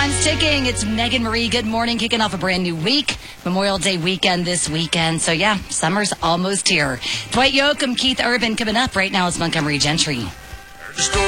Time's ticking. It's Megan Marie. Good morning. Kicking off a brand new week. Memorial Day weekend this weekend. So, yeah, summer's almost here. Dwight Yoakam, Keith Urban coming up. Right now, it's Montgomery Gentry.